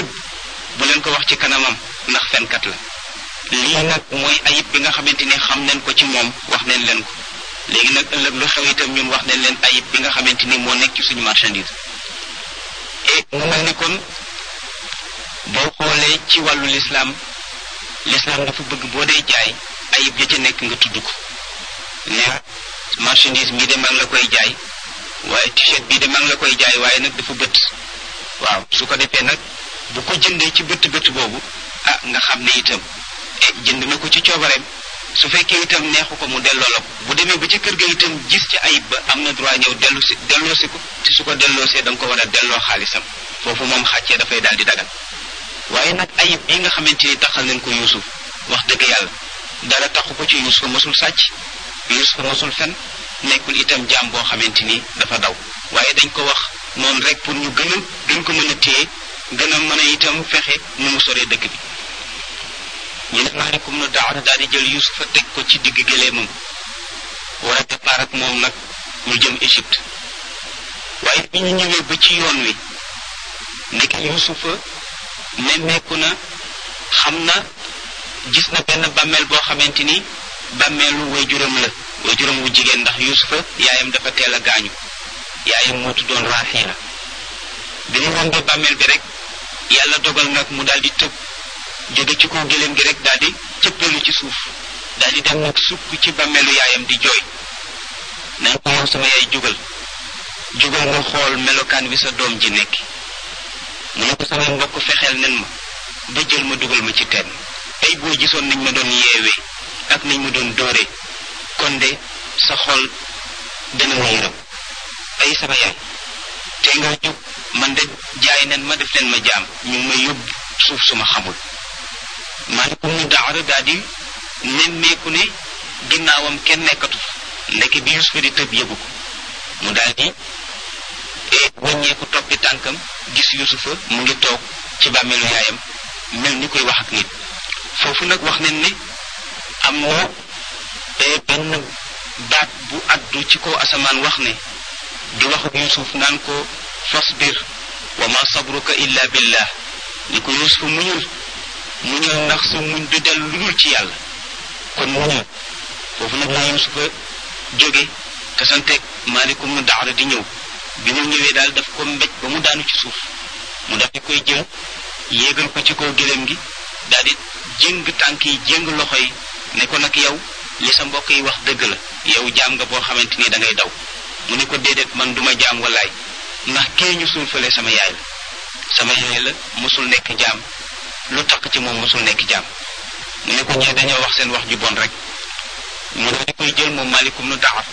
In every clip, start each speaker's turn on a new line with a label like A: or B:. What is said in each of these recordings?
A: rëbb bu leen ko wax ci kanamam ndax fenkat la lii nag mooy ayib bi nga xamante ni xam nañ ko ci moom wax nañ leen ko léegi nag ëllëg lu xew itam ñun wax nañ leen ayib bi nga xamante ni moo nekk ci suñu marchandise et mu mel ni kon boo xoolee ci wàllu lislaam dafa bëgg boo dee jaay ayib ja ca nekk nga tudd ko ne marchandise bii de maa ngi la koy jaay waaye t-shirt bii de maa ngi la koy jaay waaye nag dafa bët waaw su ko defee nag bu ko jëndee ci bët boobu ah nga xam ne itam jënd na ko ci coobareem su fekkee itam neexu ko mu delloo la ko bu demee ba ci kër ga itam gis ci ayib ba am na droit ñëw delloosi ko te su ko delloosee da nga ko war a delloo xaalisam foofu moom xàccee dafay daal di dagal waaye nag ayib yi nga xamante ni taxal nañ ko Yuusuf wax dëgg yàlla dara taxu ko ci Yuusuf mosul sàcc Yuusuf mosul fen nekkul itam jaam boo xamante ni dafa daw waaye dañ ko wax noonu rek pour ñu gën ko mën a téye gën a mën a itam fexe nu mu soree dëkk bi ñu ne maalikum nu daara daal di jël Yuusufa teg ko ci digg gëleemam war a départ ak moom nag ñu jëm Égypte waaye bi ñu ñëwee ba ci yoon wi nekk Yuusufa nemmeeku na xam na gis na benn bàmmeel boo xamante ni bàmmeelu waajuram la waajuram wu jigéen ndax Yuusufa yaayam dafa teel a gaañu yaayam moo tuddoon Raaxiila bi ñu rombee bàmmeel bi rek yàlla dogal nag mu daal di tëb jóge ci kaw gëléem gi rek daal di cëppeelu ci suuf daal di dem nag sukk ci bàmmeelu yaayam di jooy naan ko yow sama yaay jógal nga xool melokaan wi sa doom ji nekk mu ne ko samay mbokk fexeel nen ma ba jël ma dugal ma ci teen ay boo gisoon nañ ma doon yeewee ak nañ ma doon dóoree kon de sa xol dana ma yërëm ay sama yaay te nga jóg man de jaay nen ma def leen ma jaam ñu ngi may yóbbu suuf suma xamul maalikum nu daara daal di nemmeeku ne ginnaawam kenn nekkatu ndeke bi Yuusufa di tëb yëgu ko mu daal di wàññeeku toppi tànkam gis Yuusufa mu ngi toog ci bàmmeelu yaayam mel ni koy wax ak nit foofu nag wax nañ ne am na benn baat bu addu ci kaw asamaan wax ne di wax ak Yuusuf naan ko fasbir wa ma sabruka illa billah ni ko Yuusufa muñul ndax sa muñ du dellu lu dul ci yàlla kon muñul foofu nag la Yuusufa jóge te santeeg maalikum nu daara di ñëw bi mu ñëwee daal daf ko mbéj ba mu daanu ci suuf mu daf di koy jël yéegal ko ci kaw gëléem gi daal di jéng tànk yi jéng loxo yi ne ko nag yow li sa mbokk yi wax dëgg la yow jaam nga boo xamante ni da ngay daw mu ne ko déedéet man duma jaam wallaay ndax kee ñu suul fële sama yaay la mosul nekk jaam lu tax ci moom mosul nekk jaam mu ne ko ñee dañoo wax seen wax ju bon rek mu daal di koy jël moom maalikum nu daxar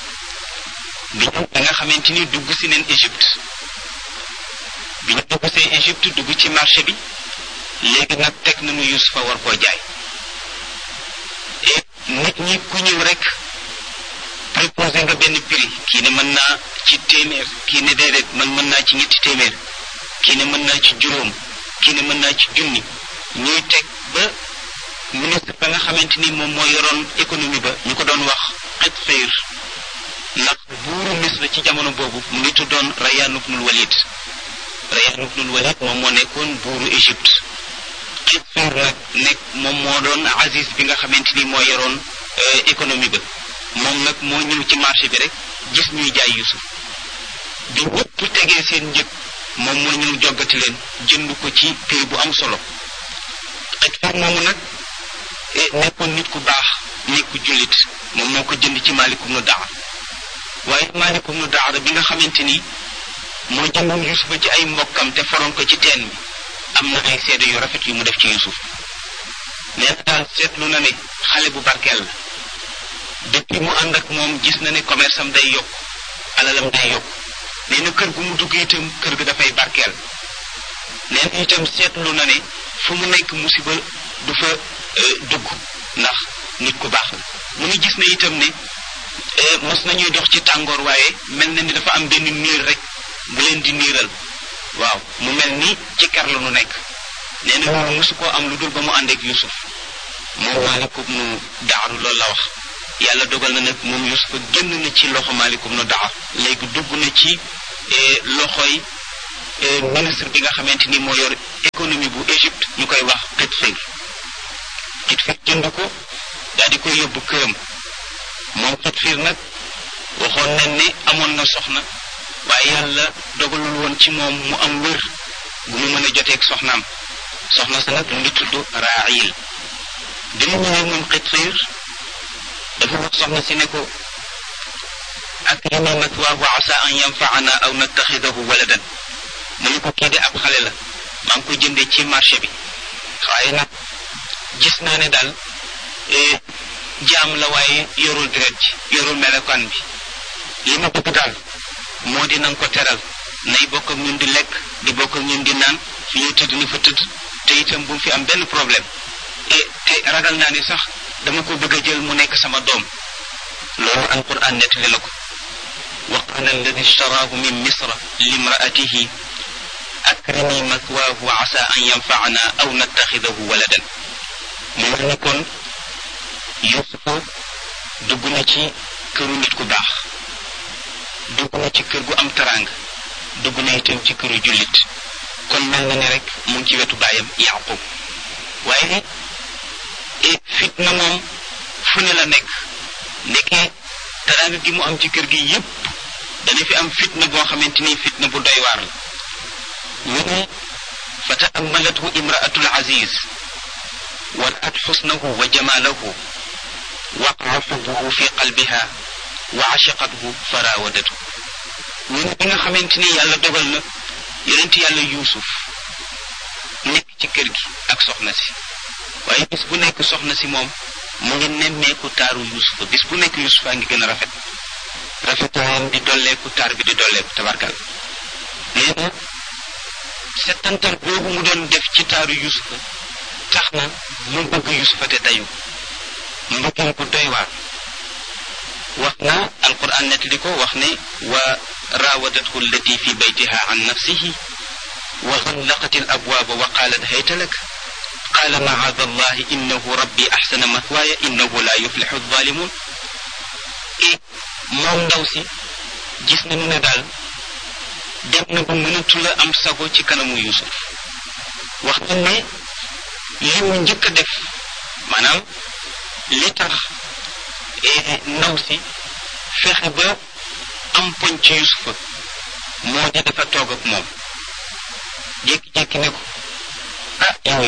A: bi ñu da nga xamante ni dugg si neen Égypte bi ñu dugg see Égypte dugg ci marché bi léegi nag teg nañu Yuusufa war koo jaay et nit ñi ku ñëw rek proposé nga benn prix kii ne mën naa ci téeméer kii ne déedéet man mën naa ci ñetti téeméer kii ne mën naa ci juróom kii ne mën naa ci junni ñuy teg ba ministre ba nga xamante ni moom moo yoroon économie ba ñu ko doon wax Qutfayr ndax buuru Misra ci jamono boobu mu ngi tuddoon Rayyan ibnul Walid moom moo nekkoon buuru Égypte Qutfayr nag nekk moom moo doon Aziz bi nga xamante ni moo yoroon économie ba moom nag moo ñëw ci marché bi rek gis ñuy jaay Yuusuf bi ñëpp tegee seen njëg moom moo ñëw joggati leen jënd ko ci prix bu am solo Qutfayr moomu nag nekkoon nit ku baax nit ku jullit moom moo ko jënd ci maalikum nu daara waaye maalikum nu daara bi nga xamante ni moo jëndoon Yuusufa ci ay mbokkam te faroon ko ci teen bi am na ay seede yu rafet yu mu def ci Yuusuf nee na daal seetlu na ne xale bu barkeel la depuis mu ànd ak moom gis na ne commerce am day yokk alalam day yokk nee na kër gu mu dugg itam kër ga dafay barkeel nee na itam seetlu na ne fu mu nekk musiba du fa dugg ndax nit ku baax la mu ngi gis na itam ne mos nañuy dox ci tàngoor waaye mel na ni dafa am benn niir rek bu leen di niiral waaw mu mel ni ci kar la nu nekk nee na loolu mosu koo am lu dul ba mu ànd ak Yuusuf moom maalikum nu daaru loolu la wax yàlla dogal na nag moom Yuusufa génn na ci loxo maalikum nu daar léegi dugg na ci loxoy ministre bi nga xamante ni moo yor économie bu Égypte ñu koy wax Qutfir jënd ko daal di koy yóbbu këram moom Qutfir nag waxoon nañ ne amoon na soxna waaye yàlla dogalul woon ci moom mu am wér bu mu mën a joteeg soxnaam soxna sa nag mu ngi tudd Raayil bi mu ñëwee moom Qutfir dafa wax soxna si ne ko akrimi mathwaahu asa an yanfaana aw nattaxidahu waladan mu ne ko kii de ab xale la maa ngi ko jëndee ci marché bi waaye nag gis naa ne daal jaam la waaye yorul deret ji yorul melokaan bi li ma bëgg daal moo di nanga ko teral nay bokk ak ñun di lekk di bokk ak ñun di naan fi ñuy tëdd na fa tëdd te itam bu mu fi am benn problème te ragal naa ni sax dama ko bëgg a jël mu nekk sama doom loolu alquran nettali na ko wa qaala alladi ishtaraahu min misra limraatihi akrimi mathwaahu wa asa an yanfaana aw nattaxidahu waladan mu mel ni kon Yuusufa dugg na ci këru nit ku baax dugg na ci kër gu am taraanga dugg na itam ci këru jullit kon mel na ne rek mu ngi ci wetu baayam Yaqub waaye fitna moom fu ne la nekk nekkee taraanga gi mu am ci kër gi yépp dana fi am fitna boo xamante ni fitna bu doy waar la ñu ne fa ta'ammalathu imra'atul aziz wa ra'at husnahu wa jamalahu waqa'a hubbuhu fi qalbiha wa ashiqathu farawadatu ñu ne bi nga xamante ni yàlla dogal na yonent yàlla Yuusuf nekk ci kër gi ak soxna si waaye bis bu nekk soxna si moom mu ngi nemmeeku taaru Yuusufa bis bu nekk Yuusufa ngi gën a rafet rafetaayam di dolleeku taar bi di dolleeku tabarkal nee na settantal boobu mu doon def ci taaru Yuusufa tax na mu bëgg Yuusufa te dayu mbëggeel ko doy waar wax na alquran nettali ko wax ne wa raawadathu allati fi baytiha an nafsihi wa ghallaqat al abwaaba wa qaalat hayta lak qaala macaada allahi innahu rabbi axsana mathwaaya innahu la yuflixu alzaalimuun moom ndaw si gis nañu ne daal dem na ba mënatu la am sago ci kanamu Yuusuf wax na ne li mu njëkk a def maanaam li tax ndaw si fexe ba am poñ ci Yuusufa moo di dafa toog ak moom jékki-jékki ne ko yow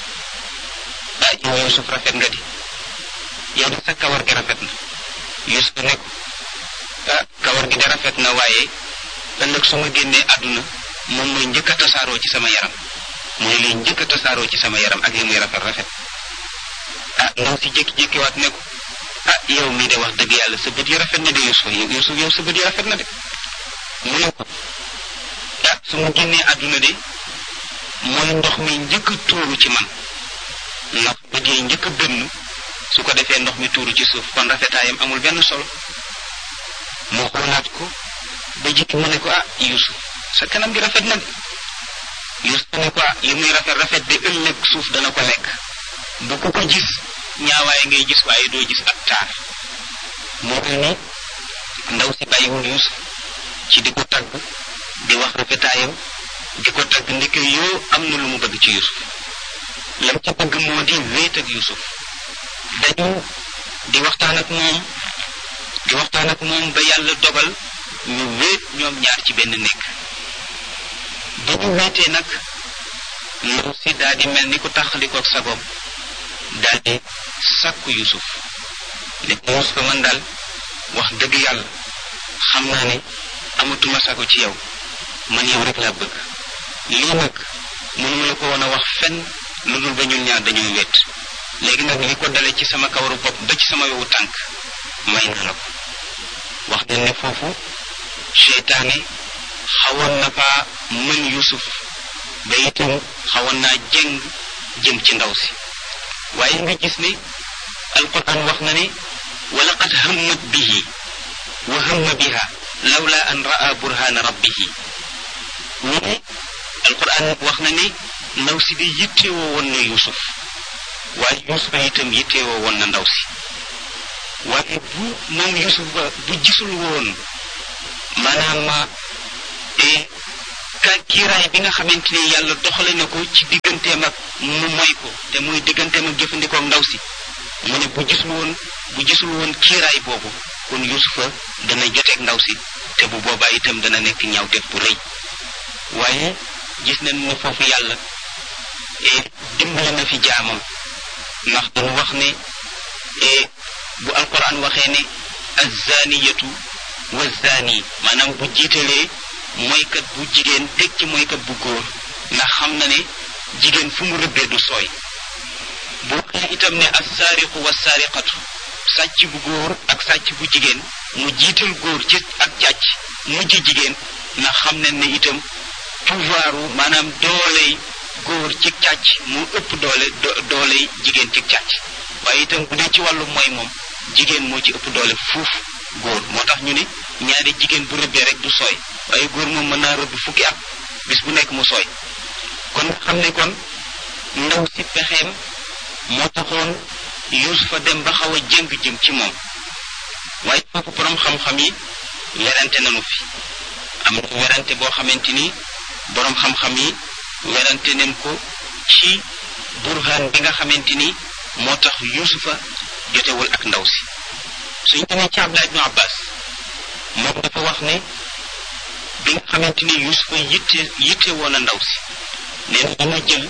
A: Yuusuf rafet nga di yow de sa kawar gi rafet na Yuusuf ne ko kawar gi de rafet na waaye ëllëg su ma génnee àdduna moom mooy njëkk a tasaaroo ci sama yaram mooy lay njëkk a tasaaroo ci sama yaram ak li muy rafet ndaw si jékki-jékki waat ne ko yow mii de wax dëgg yàlla sa bët yi rafet na de Yuusuf yow sa bët yi rafet na de mu ne ko su ma génnee àdduna de mooy ndox mi njëkk a tuuru ci man ndax bët yi njëkk a bënn su ko defee ndox mi tuuru ci suuf kon rafetaayam amul benn solo moo xoolaat ko ba jikki mu ne ko Yuusuf sa kanam gi rafet na de Yuusuf ne ko li muy rafet de ëllëg suuf dana ko lekk bu ku ko gis ñaawaay ngay gis waaye doo gis ak taar moo tax ni ndaw si bàyyiwul Yuusuf ci di ko tagg di wax rafetaayam di ko tagg ndeke yoo am na lu mu bëgg ci Yuusuf lam ci bëgg moo di wéet ak Yuusuf dañu di waxtaan ak moom ba yàlla dogal ñu wéet ñoom ñaar ci benn nekk ba ñu wéetee nag ndaw si daal di mel ni ku taxalikook sagoom daal di sàkku Yuusuf ne ko Yuusuf man daal wax dëgg yàlla xam naa ne amatuma sago ci yow man yow rek laa bëgg lii nag mënuma la ko woon a wax fenn lu dul ba ñun ñaar dañuy wéet léegi nag li ko dale ci sama kawaru bopp ba ci sama yowu tànk may na la ko wax nañ ne foofu seytaane xawoon na faa mën Yuusuf ba itam xawoon naa jëm ci ndaw si waaye nga gis ne alquran wax na ne wa laqad hammat bihi wa hamma biha lawla an ra'a burhana rabbihi ñu ne alquran wax na ne ndaw si di yittewoo woon na Yuusuf waaye Yuusuf itam yittewoo woon na ndaw si waaye bu moom Yuusuf ba bu gisul woon maanaam kiiraay bi nga xamante ni yàlla doxale na ko ci digganteem ak mu moy ko te muy digganteem ak jëfandikoo ndaw si mu ne bu gisul woon kiiraay boobu kon Yuusufa dana joteeg ndaw si te bu boobaa itam dana nekk ñaawteef bu rëy waaye gis nañ ne foofu yàlla dimbali na fi jaamam ndax dañu wax ne bu alquran waxee ne azzaaniyatu wazzaani maanaam bu jiitalee moykat bu jigéen teg ci moykat bu góor ndax xam na ne jigéen fu mu rëbbee du sooy bu waxee itam ne assaariqu wassaariqatu sàcc bu góor ak sàcc bu jigéen mu jiital góor ci ak càcc mujj jigéen ndax xam nañ ne itam pouvoiru maanaam dooley góor ci càcc mu ëpp dooley jigéen ci càcc waaye itam bu dee ci wàllu mooy moom jigéen moo ci ëpp doole fuuf góor moo tax ñu ne ñaari jigéen bu rëbbee rek du sooy waaye góor moom mën naa rëbb fukki at bis bu nekk mu sooy kon nga xam ne kon ndaw si pexeem moo taxoon Yuusufa dem ba xaw a jëm ci moom waaye foofu borom xam-xam yi werante nañu fi am na werante boo xamante ni borom xam-xam yi werante nañ ko ci burhaan bi nga xamante ni moo tax Yuusufa jotewul ak ndaw si suñ demee ci Abdullah ibn Abbas moom dafa wax ne bi nga xamante ni Yuusufa yitte woon a ndaw si nee na dama jël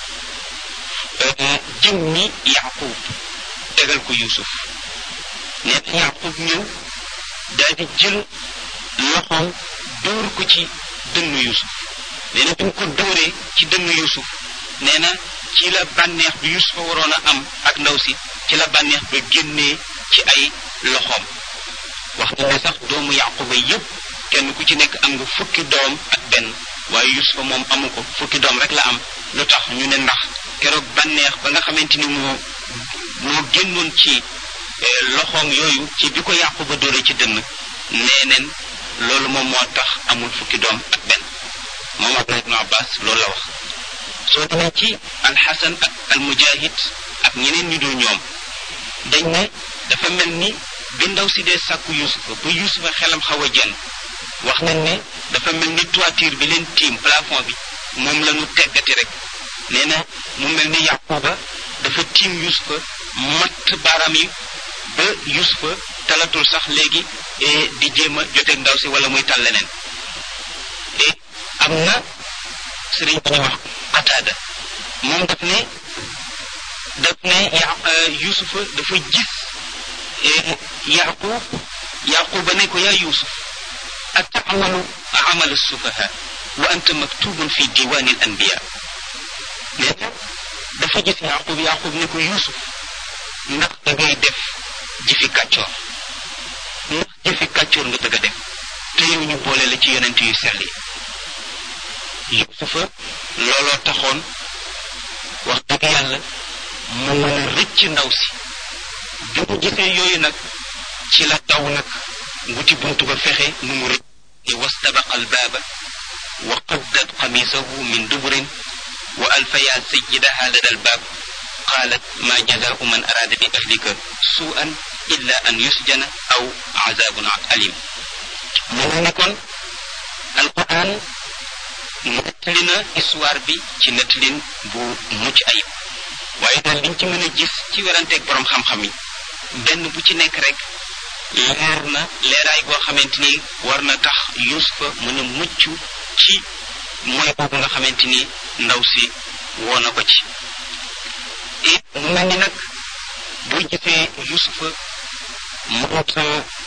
A: jëmmi Yaqub tegal ko Yuusuf nee na Yaqub ñëw daal di jël loxoom dóor ko ci dënnu Yuusuf nee na bi mu ko dóoree ci dënnu Yuusuf nee na ci la bànneex bi Yuusufa waroon a am ak ndaw si ci la bànneex ba génnee ci ay loxoom wax na ne sax doomu Yaquba yépp kenn ku ci nekk am nga fukki doom ak benn waaye Yuusufa moom amu ko fukki doom rek la am lu tax ñu ne ndax keroog bànneex ba nga xamante ni moo génnoon ci loxoom yooyu ci bi ko Yaquba dóore ci dënn nee neen loolu moom moo tax amul fukki doom ak benn moom Abdullah ibn Abbas loolu la wax soo demee ci alxasan ak almujahid ak ñeneen ñu dul ñoom dañ ne dafa mel ni bi ndaw si dee sàkku Yuusufa ba Yuusufa xelam xaw a jenn wax nañ ne dafa mel ni toiture bi leen tiim plafond bi moom la ñu teggati rek nee na mu mel ni Yaquba dafa tiim Yuusufa matt baaraam yi ba Yuusufa talatul sax léegi di jéem a joteeg ndaw si wala muy tal leneen am na sëriñ bi ñu wax Qataada moom daf ne Yuusufa dafa gis Yaquba ne ko yaa Yuusuf atamalu amal as-sufaha wa anta maktubun fi diwani al-anbiya nee na dafa gis Yaqub ne ko Yuusuf ndax da ngay def jëfi kàccoor ndax jëfi kàccoor nga bëgg a def te yow ñu boole la ci yonent yu sell yi Yuusufa looloo taxoon wax dëgg yàlla mu mën a rëcc ndaw si bi mu gisee yooyu nag ci la daw nag wuti buntu ba fexe nu mu rëcc wastabaqa albaaba wa qaddat qamisahu min duburin wa alfaya sayyidaha lada albaab qaalat ma jazaau man araada bi ahlika suu'an illa an yusjana aw azabun alim mu ne kon alquran nettali na histoire bi ci nettalin bu mucc ayib waaye daal liñ ci mën a gis ci weranteeg borom xam-xam yi benn bu ci nekk rek leer na leeraay boo xamante ni war na tax Yuusufa mën a mucc ci mooy boobu nga xamante ni ndaw si woo na ko ci et mu mel ni nag boo gisee Yuusufa mënut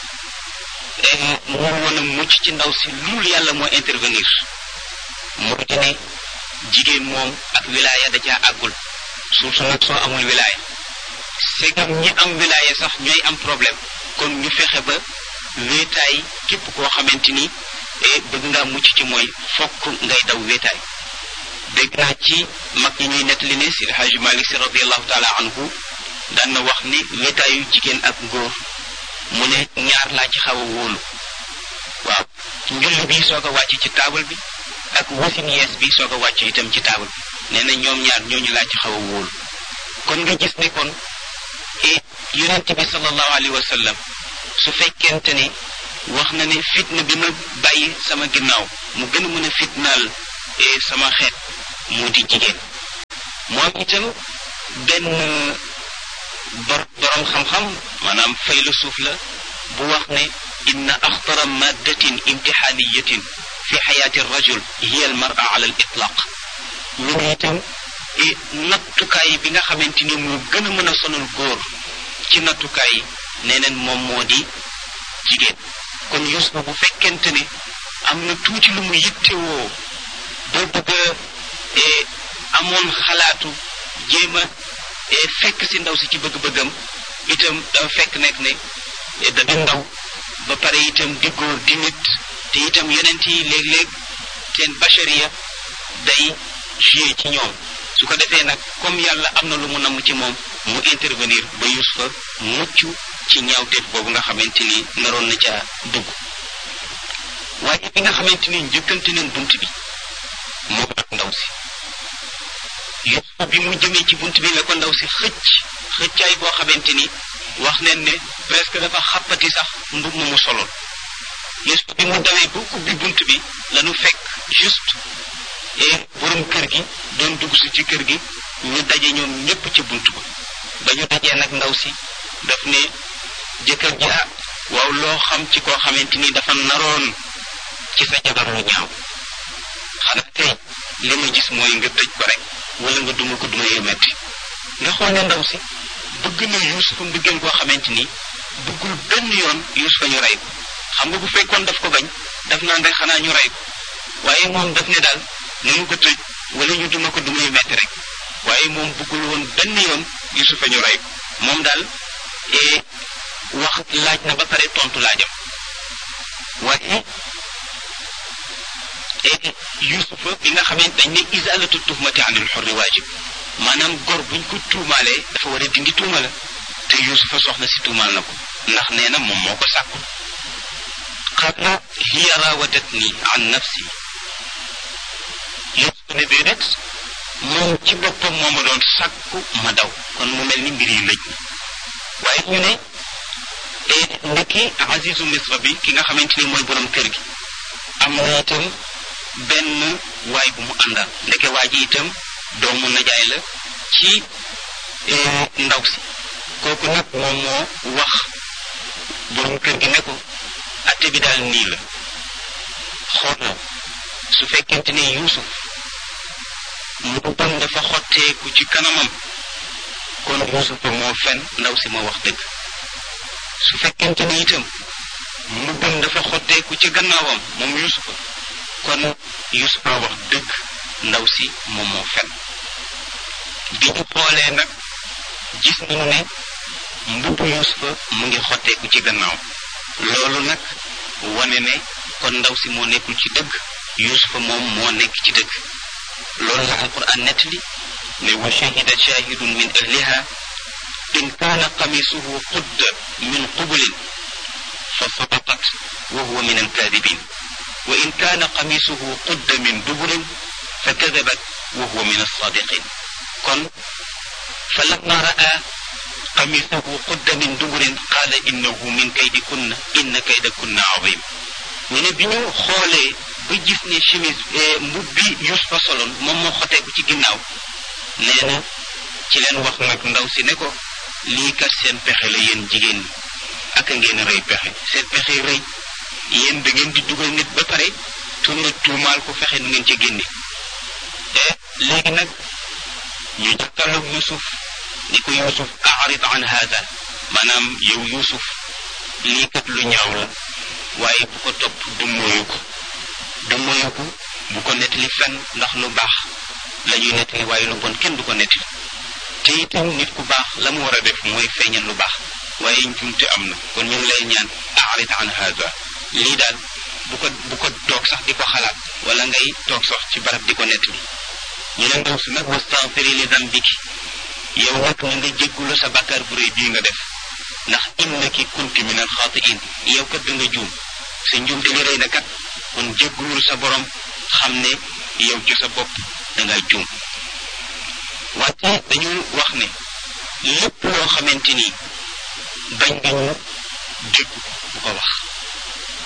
A: mu woon a mucc ci ndaw si loolu yàlla moo intervenir moo di ne jigéen moom ak wilaaya da caa àggul surtout nag soo amul wilaaya segam ñi am wilaaya sax ñooy am problème kon ñu fexe ba wéetaay képp koo xamante ni bëgg ngaa mucc ci mooy fokk ngay daw wéetaay dégg naa ci mag ñi ñuy nettali ne si Hajji Malik Si radiyallahu taala anhu daan na wax ni wéetaayu jigéen ak góor mu ne ñaar laa ci xaw a wóolu waaw njulli bi soog a wàcc ci taabal bi ak wasin yees bi soog a wàcc itam ci taabal bi nee na ñoom ñaar ñooñu laa ci xaw a wóolu kon nga gis ne kon yonent bi sallallahu alayhi wa sallam su fekkente ne wax na ne fitna bi ma bàyyi sama ginnaaw mu gën a mën a fitnaal sama xeet moo di jigéen moom itam benn borom xam-xam maanaam faylusuuf la bu wax ne inna axtara maddatin imtixaaniyatin fi xayaati rajul hiya al mara ala al itlaq ñu ne itam nattukaay bi nga xamante ni moo gën a mën a sonal góor ci nattukaay yi nee neen moom moo di jigéen kon Yuusufa bu fekkente ne am na tuuti lu mu yittewoo ba bëgg a amoon xalaatu jéem a fekk si ndaw si ci bëgg-bëggam itam dafa fekk nekk ne da di ndaw ba pare itam di góor di nit te itam yonent yi léeg-léeg seen bachariya day joué ci ñoom su ko defee nag comme yàlla am na lu mu namm ci moom mu intervenir ba Yuusufa mucc ci ñaawteef boobu nga xamante ni naroon na ca dugg waaye bi nga xamante ni njëkkante neen bunt bi moom ak ndaw si Yuusufa bi mu jëmee ci bunt bi la ko ndaw si xëccaay boo xamante ni wax neen ne presque dafa xàppati sax mbub mu soloon Yuusufa bi mu dawee ba ubbi bunt bi lañu fekk juste borom kër gi doon dugg si ci kër gi ñu daje ñoom ñépp ci bunt ba ñu dajee nag ndaw si daf ne jëkkër ji waaw loo xam ci koo xamante ni dafa naroon ci sa jabar lu ñaaw xanaa tey li ma gis mooy nga tëj ko rek wala nga duma ko duma yu metti nga xool ne ndaw si bëgg na Yuusufa mbëggeel koo xamante ni bëggul benn yoon Yuusufa ñu rey ko xam nga bu fekkoon daf ko bañ daf naan rek xanaa ñu rey ko waaye moom daf ne daal nañu ko tëj wala ñu duma ko duma yu metti rek waaye moom bëggul woon benn yoon Yuusufa ñu rey ko moom daal wax laaj na ba pare tontu laajam waaye Yuusufa bi nga xamante dañ ne izalatu tuhmati anil xurri waajib maanaam gor buñ ko tuumaalee dafa war a dindi tuuma la te Yuusufa soxna si tuumaal na ko ndax nee na moom moo ko sàkku qaala hiya raawadatni an nafsi Yuusufa ne déedéet moom ci boppam moo ma doon sàkku ma daw kon mu mel ni mbir yi lëj waaye ñu ne ndekki Azizu Misra bi ki nga xamante ni mooy borom kër gi am na itam benn waay bu mu àndal ndeke waa ji itam doomu najaay la ci ndaw si kooku nag moom moo wax borom kër gi ne ko atte bi daal nii la xoolal su fekkente ne Yuusuf mu bon dafa xotteeku ci kanamam kon Yuusufa moo fen ndaw si moo wax dëgg su fekkente ne itam mu bon dafa xotteeku ci gannaawam moom Yuusufa kon Yuusufa wax dëgg ndaw si moom moo fen bi ñu xoolee nag gis nañu ne mbubbu Yuusufa mu ngi xotteeku ci gannaaw loolu nag wane ne kon ndaw si moo nekkul ci dëgg Yuusufa moom moo nekk ci dëgg loolu la alquran nettali ne wa shahida shahidun min ahliha in kaana qamisuhu qudda min qubulin fa sadaqat wa huwa min alkaadibin wa in kaana qamisuhu qudda min duburin fa kadabat wa huwa min alsadiqin kon fa lamma raa qamisuhu qudda min duburin qaala innahu min kaydikunna inna kaydakunna azim ñu ne bi ñu xoolee ba gis ne chemise mbub bi Yuusufa soloon moom moo xoteeku ci ginnaaw nee na ci leen wax nag ndaw si ne ko lii kat seen pexe la yéen jigéen ñi ak ngeen rëy pexe seen pexe rëy yéen da ngeen di dugal nit ba pare tourné tuumaal ko fexe nu ngeen ci génne léegi nag ñu jàkkaarloog Yuusuf ni ko Yuusuf a'rid an hada maanaam yow Yuusuf lii kat lu ñaaw la waaye bu ko topp du mooyu ko bu ko nettali fenn ndax lu baax la ñuy nettali waaye lu bon kenn du ko nettali te itam nit ku baax la mu war a def mooy feeñal lu baax waaye njuumte am na kon ñu ngi lay ñaan a'rid an hada lii daal bu ko toog sax di ko xalaat wala ngay toog sax ci barab di ko nettali ñu ne ndaw si nag wastaghfiri li dambiki yow nag na nga jéggulu sa bàkkaar bu rëy bii nga def ndax innaki kunti min al xaatiin yow kat da nga juum sa njuumte li rëy na kat kon jéggulul sa borom xam ne yow ci sa bopp da nga juum wante dañu wax ne lépp loo xamante ni bañ nga ñu dégg bu ko wax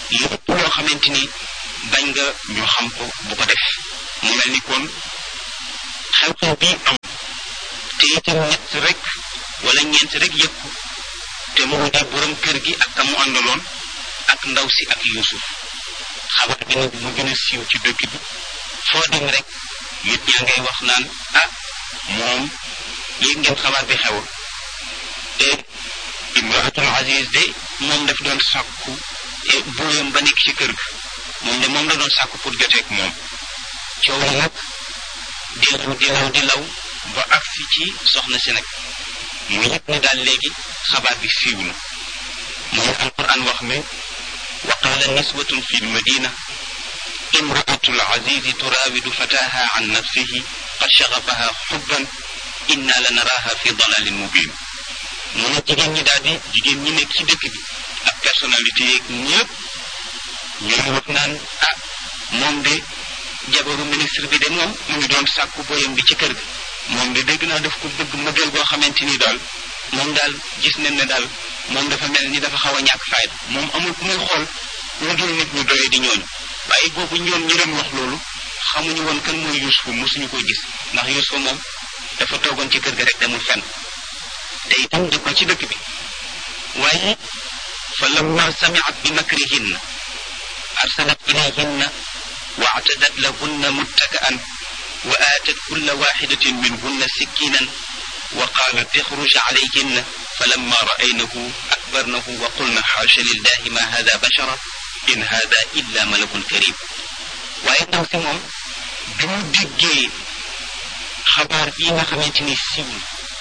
A: lépp loo xamante ni bañ nga ñu xam ko bu ko def. mu mel ni kon xew-xew bi am te itam ñett rek wala ñeent rek yëg ko te mu di borom kër gi ak ka mu àndaloon ak ndaw si ak Yuusuf. xabar bi nag mu gën a siiw ci dëkk bi foo dem rek nit ñaa ngay wax naan moom yéeg ngeen xabaar bi xewul te imraatul aziz de moom daf doon sàkku buuyam ba nekk ci kër ga moom la doon sàkku pour joteeg moom. coow la nag di law ba agsi ci soxna si nag mu yëg ne daal léegi xabaar bi siiw na. mooy alquran wax ne wa qaala niswatun fi lmadina imraatul azizi turaawidu fataha an nafsihi qad shagafaha xubban inna la naraaha fi dalalin mubin. mu ne jigéen ñi nekk ci dëkk bi ak personnalité yeeg ñëpp ñooy wax naan moom de jabaru ministre bi de moom mu ngi doon sàkku boyam bi ci kër gi moom de dégg naa daf ko bëgg mëggal boo xamante ni daal moom daal gis nañ ne daal moom dafa mel ni dafa xaw a ñàkk fayda moom amul ku muy xool lu dul nit ñu doye di ñooñu. waaye boobu ñoom ñi doon wax loolu xamuñu woon kan mooy Yuusufa mosuñu ko gis ndax Yuusufa moom dafa toogoon ci kër ga rek demul fenn te itam dëkkul ci dëkk bi. waaye fa lamma sami'at bi makrihinna arsalat ilayhinna wa a'tadat lahunna muttaka'an wa aatat kulla wahidatin minhunna sikkinan wa qaalat ixruj alayhinna falamma ra'aynahu akbarnahu wa qulna haasha lillahi ma hada bashara in hada illa malakun karim. waaye ndaw si moom bi mu déggee xabaar yi nga xamante ni siiw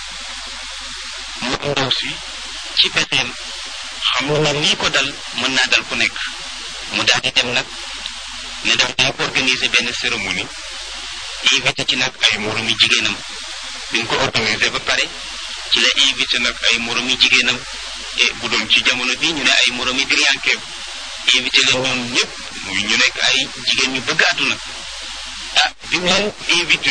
A: mu ndaw si ci pexeem xam na lii ko dal mën naa dal ku nekk mu daal di dem nag ne daf day organiser benn cérémonie invité ci nag ay moromi jigéenam. bi nga ko organiser ba pare ci la invité nag ay moromi jigéenam bu doon ci jamono bi ñu ne ay moromi diryankeem invité leen ñoom ñëpp muy ñu nekk ay jigéen ñu bëgg àdduna. bi mu leen invité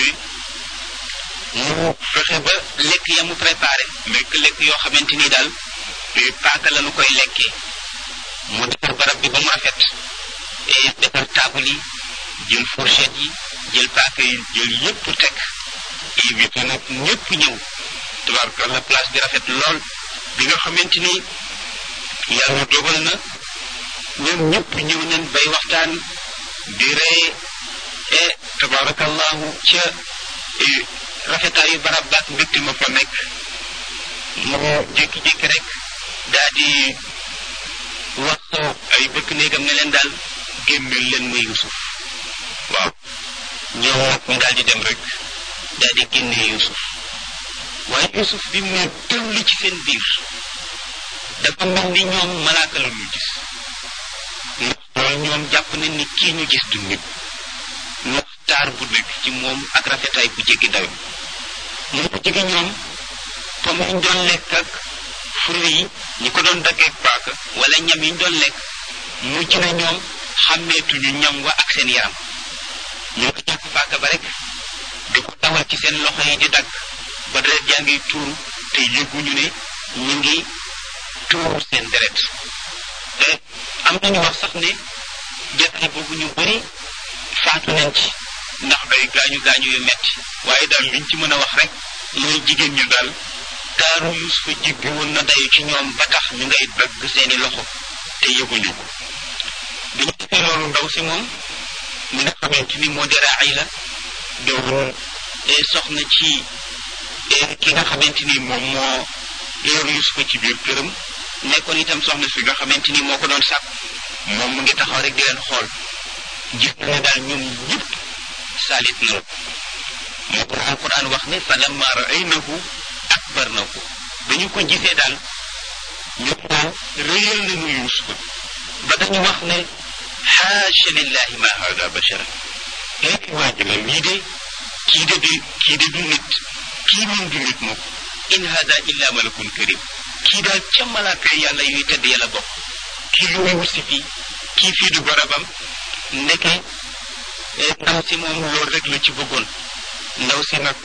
A: mu fexe ba lekk ya mu préparé nekk lekk yoo xamante ni daal paaka la nu koy lekkee mu defar barab bi ba mu rafet defar taabal yi jël fourchette yi jël paaka yi jël yëpp teg invité nag ñëpp ñëw tabaarkalla place bi rafet lool. bi nga xamante ni yàlla dogal na ñoom ñëpp ñëw nañ bay waxtaan di ree tabaarakallahu ca rafetaayu barab baak mbégte ma fa nekk. mu jékki-jékki rek daa di wax ay bëkk néegam ne leen daal génneel leen muy Yuusuf. waaw ñoom nag ñu daal di dem rek daal di génnee Yuusuf. waaye Yuusuf bi mu tëlli ci seen biir dafa mel ni ñoom malaaka la ñu gis ndax loolu ñoom jàpp nañ ni kii ñu gis du nit ndax taar bu nekk ci moom ak rafetaay bu jéggi dayo mu ko jege ñoom pomme yi ñu doon lekk ak fruits yi ñi ko doon daggeeg paaka wala ñam yi ñu doon lekk mujj na ñoom xàmmeetuñu ñam wa ak seen yaram ñoo ko jàpp paaka ba rek di ko tawal ci seen loxo yi di dagg ba deret jaa ngi tuuru te yëguñu ne ñu ngi tuuru seen deret. te am nañu wax sax ne jataay boobu ñu bari faatu nañ ci ndax day gaañu yu metti waaye daal liñ ci mën a wax rek mooy jigéen ñu daal taaru Yuusufa jéggi woon na dayu ci ñoom ba tax ñu ngay dagg seeni loxo te yëguñu ko. bi ñu defee loolu ndaw si moom mi nga xamante ni moo di Raayla doon soxna ci ki nga xamante ni moom moo yor Yuusufa ci biir këram nekkoon itam soxna si nga xamante ni moo ko doon sàkk moom mu ngi taxaw rek di leen xool gis na ne daal ñoom ñëpp saalit na moo ko alquran wax ne falamma ra'aynahu akbarnahu dañu ko gisee daal ñoom daal réyal nañu Yuusufa ba dañu wax ne xaasha lillahi ma hada bashara waa ji la lii de kii de du nit kii moom du nit moom in hada illa malakun karim kii daal ca malaaka yàlla yuy tedd yàlla bokk kii lu muy wut si fii kii fii du barabam. ndeke ndaw si moom loolu rek la ci bëggoon. ndaw si nag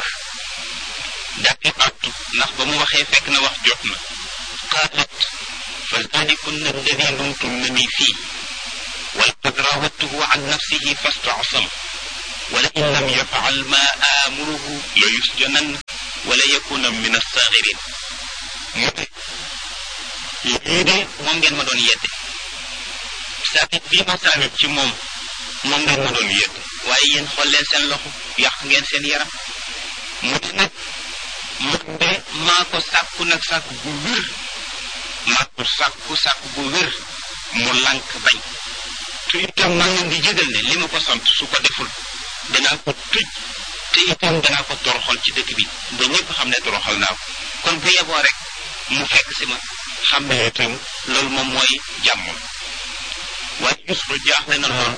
A: dàqi àttu ndax ba mu waxee fekk na wax jot na qaalat fa zalikunna alladi lumtunnani fii walaqad rawadtuhu an nafsihi fastasam wala in lam yafal ma amuruhu la yusjananna wala yakuna min as-sagirin mu ne lii de moom ngeen ma doon yedde saakit bii ma saakit ci moom ngeen ma doon yedde waaye yéen xool leen seen loxo yàq ngeen seen yaram mu ne nag man de maa ko sàkku nag sàkku bu wér maa ko sàkku bu wér mu lànk bañ te itam maa ngi di jégal ne li ma ko sant su ko deful danaa ko tëj te itam danaa ko toroxal ci dëkk bi ba ñëpp xam ne toroxal naa ko kon bu yeboo rek mu fekk si ma xam ne itam loolu moom mooy jàmmam waaye Yuusufa jaaxle na lool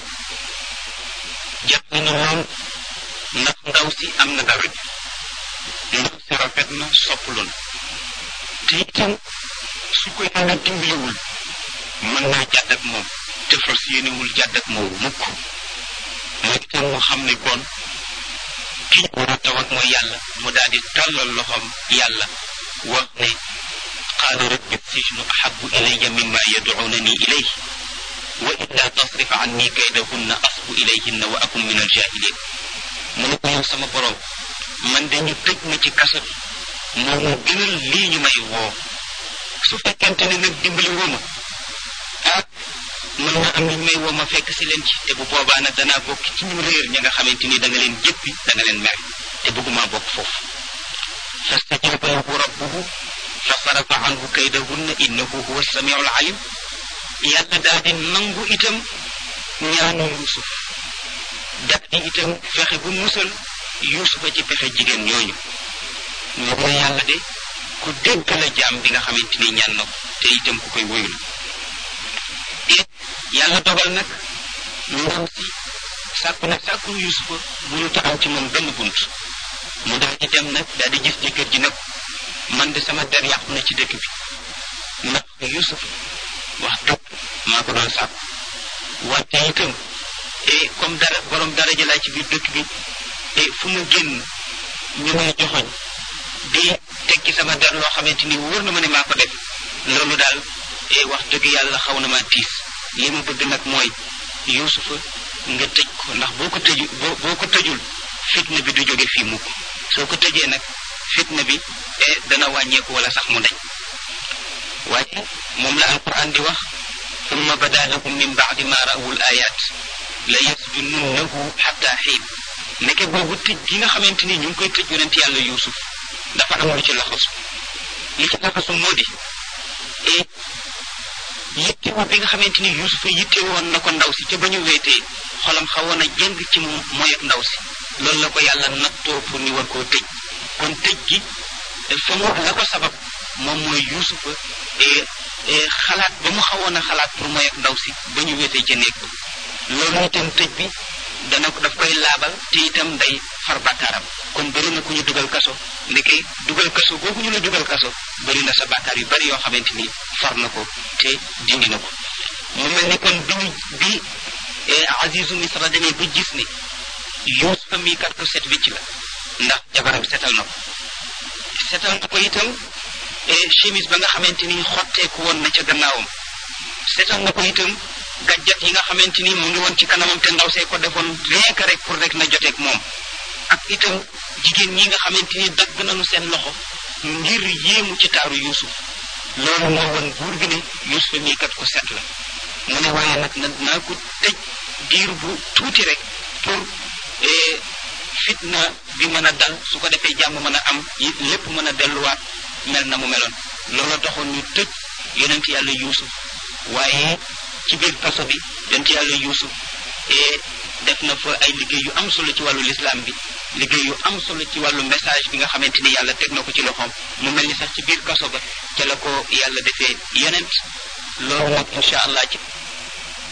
A: ndax ndaw si am na dara ndaw si rafet na sopplu na te itam su ko yàlla dimbaliwul mën naa jàdd ak moom te fas yéenewul jàdd ak moom mukk mooy itam mu xam ne kon ki ñu war a tawat mooy yàlla mu daal di tàllal loxoom yàlla wax ne qaala rabbi sijnu ahabbu ilayya mimma yad'unani ilayhi wa illa tasrif anni kaydahunna asbu ilayhinna wa akun min al-jahilin mu ne ko yow sama borom man de ñu tëj ma ci kaso bi moom mu gënal lii ñu may woo su fekkente ne nag dimbali woo ma mën na am ñu may woo ma fekk si leen ci te bu boobaa nag danaa bokk ci ñu réer ña nga xamante ni da nga leen jëppi da nga leen mer te bëgguma bokk foofu fastajaba lahu rabbuhu fa sarafa anhu kaydahunna innahu huwa as-sami'u al-alim yàlla daal di nangu itam ñaanu Yuusuf daal di itam fexe bu musal Yuusufa ci pexe jigéen ñooñu ñu ko yàlla de ku dégg la jaam bi nga xamante ni ñaan na ko te itam ku koy woyul yàlla dogal nag ndaw si sàkku Yuusufa bu ñu taxaw ci moom benn bunt mu daal di dem nag daal di gis jëkkër ji nag man de sama der yàqu na ci dëkk bi ndax Yuusuf wax dëgg maa ko doon sàkku wante itam comme dara borom daraja laa ci biir dëkk bi fu mu génn ñu may joxoñ di tekki sama der loo xamante ni wóor na ma ne maa ko def loolu daal wax dëgg yàlla xaw na ma tiis li ma bëgg nag mooy Yuusufa nga tëj ko ndax boo ko tëjul fitna bi du jóge fii mukk soo ko tëjee nag fitna bi dana wàññeeku wala sax mu dañ waaye moom la alquran di wax summa bada lahum min ba'di ma ra'awul ayat la yasjununnahu hatta xiin nekke boobu tëj gi nga xamante ni ñu ngi koy tëj yonent yàlla Yuusuf dafa am lu ci laxasu moo di yittewoo bi nga xamante ni Yuusufa yittewoon na ko ndaw si ca ba ñu wéetee xolam xawoon a jëng ci moom mooy ak ndaw si loolu la ko yàlla nattoo pour ñu war koo tëj kon tëj gi fa mu la ko sabab moom mooy Yuusufa xalaat ba mu xawoon a xalaat pour mooy ak ndaw si ba ñu wéetee ca néeg loolu itam tëj bi daf koy laabal te itam day far bàkkaaram kon bëri na ku ñu dugal kaso ndeke dugal kaso googu ñu la dugal kaso bëri na sa bàkkaar yu bëri yoo xamante ni far na ko te dindi na ko mu mel ni kon bi Azizu Misra demee ba gis ni Yuusufa mii kat ko set wicc la ndax jabaram setal na ko itam chemise ba nga xamante ni xotteeku woon na ca gannaawam setal na ko itam gàjjat yi nga xamante ni mu ngi woon ci kanamam te ndaw see ko defoon rien que rek pour rek na joteeg moom ak itam jigéen ñi nga xamante ni dagg nañu seen loxo ngir yéemu ci taaru Yuusuf loolu moo woon buur bi ne Yuusuf mii kat ko set la mu ne waaye nag naa ko tëj diir bu tuuti rek pour fitna bi mën a dal su ko defee jàmm mën a am lépp mën a delluwaat mel na mu meloon loolu taxoon ñu tëj yonent yàlla Yuusuf waaye ci biir kaso bi yonent yàlla Yuusuf def na fa ay liggéey yu am solo ci wàllu lislaam bi liggéey yu am solo ci wàllu message bi nga xamante ni yàlla teg na ko ci loxoom mu mel ni sax ci biir kaso ba ca la ko yàlla defee yonent loolu nag incha allah ci